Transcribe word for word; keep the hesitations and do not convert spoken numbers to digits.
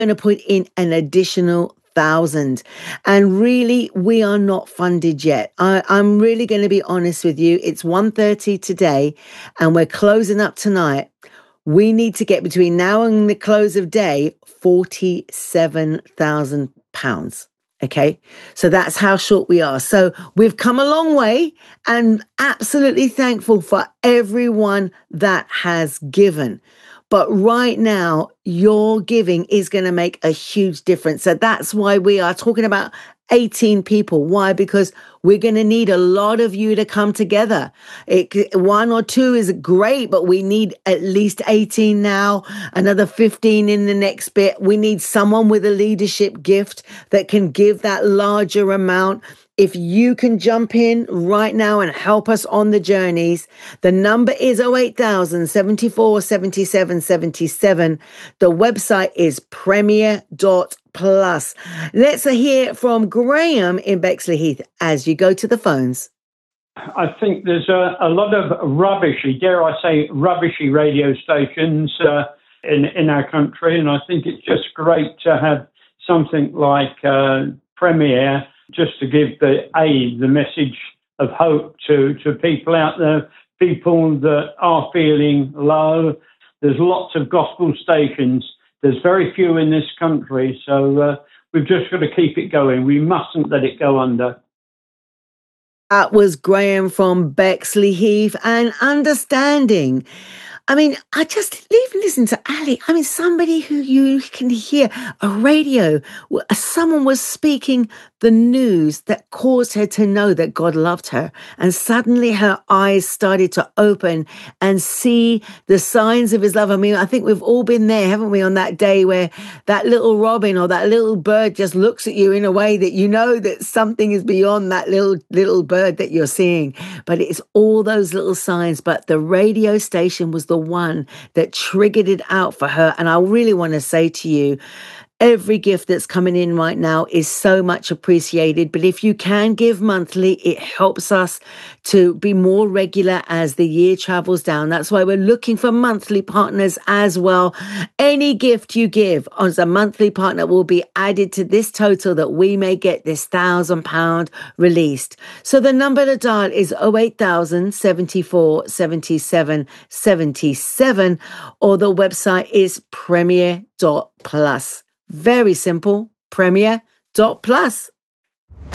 going to put in an additional thousand. And really, we are not funded yet. I, I'm really going to be honest with you. It's one thirty today, and we're closing up tonight. We need to get between now and the close of day forty-seven thousand pounds. Okay. So that's how short we are. So we've come a long way and absolutely thankful for everyone that has given. But right now, your giving is going to make a huge difference. So that's why we are talking about eighteen people. Why? Because we're going to need a lot of you to come together. It, one or two is great, but we need at least eighteen now, another fifteen in the next bit. We need someone with a leadership gift that can give that larger amount. If you can jump in right now and help us on the journeys, the number is oh eight thousand, seventy-four, seventy-seven, seventy-seven. The website is premier dot plus. Let's hear from Graham in Bexley Heath as you go to the phones. I think there's a, a lot of rubbishy, dare I say, rubbishy radio stations uh, in, in our country. And I think it's just great to have something like uh, Premier, just to give the aid, the message of hope to, to people out there, people that are feeling low. There's lots of gospel stations. There's very few in this country. So uh, we've just got to keep it going. We mustn't let it go under. That was Graham from Bexley Heath, and understanding. I mean, I just leave listen to Ali. I mean, somebody who you can hear a radio. Someone was speaking the news that caused her to know that God loved her. And suddenly her eyes started to open and see the signs of his love. I mean, I think we've all been there, haven't we, on that day where that little robin or that little bird just looks at you in a way that you know that something is beyond that little, little bird that you're seeing. But it's all those little signs. But the radio station was the one that triggered it out for her. And I really want to say to you, every gift that's coming in right now is so much appreciated. But if you can give monthly, it helps us to be more regular as the year travels down. That's why we're looking for monthly partners as well. Any gift you give as a monthly partner will be added to this total that we may get this thousand pound released. So the number to dial is oh eight thousand, seventy-four, seventy-seven, seventy-seven, or the website is premier dot plus. Very simple, premier dot plus.